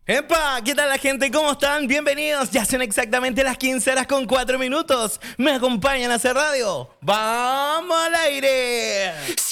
¡Epa! ¿Qué tal la gente? ¿Cómo están? Bienvenidos. Ya son exactamente las 15:04. ¿Me acompañan a hacer radio? ¡Vamos al aire!